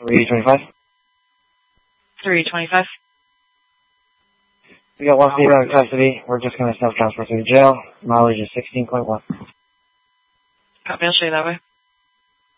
325. 325. We got one female in custody. We're just going to self-transport to the jail. Mileage is 16.1. Copy, I'll show you that way.